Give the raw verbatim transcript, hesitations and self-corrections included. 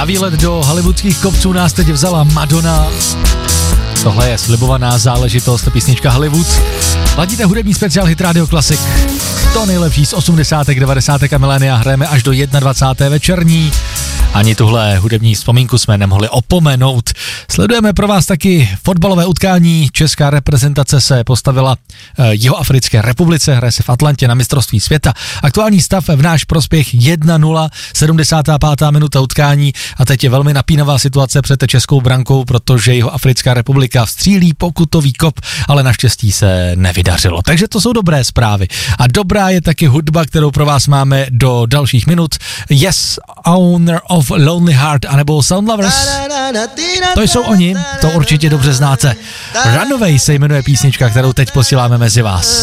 Na výlet do hollywoodských kopců nás teď vzala Madonna. Tohle je slibovaná záležitost, písnička Hollywood. Ladíte hudební speciál Hit Radio Classic. To nejlepší z osmdesátek, devadesátek a milénia hrajeme až do dvacáté první večerní. Ani tuhle hudební vzpomínku jsme nemohli opomenout. Sledujeme pro vás taky fotbalové utkání. Česká reprezentace se postavila eh, Jihoafrické republice, hraje se v Atlantě na mistrovství světa. Aktuální stav v náš prospěch jedna nula, sedmdesátá pátá minuta utkání a teď je velmi napínavá situace před českou brankou, protože Jihoafrická republika vstřílí pokutový kop, ale naštěstí se nevydařilo. Takže to jsou dobré zprávy. A dobrá je taky hudba, kterou pro vás máme do dalších minut. Yes, Owner of Lonely Heart anebo Sound Lovers. To jsou oni, to určitě dobře znáte. Runaway se jmenuje písnička, kterou teď posíláme mezi vás.